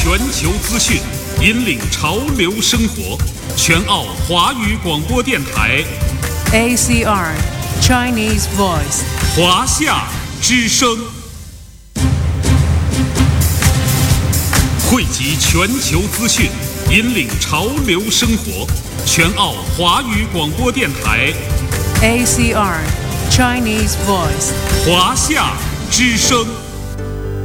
全球资讯，引领潮流生活。全澳华语广播电台 ACR Chinese Voice 华夏之声，汇集全球资讯，引领潮流生活。全澳华语广播电台 ACR Chinese Voice 华夏之声。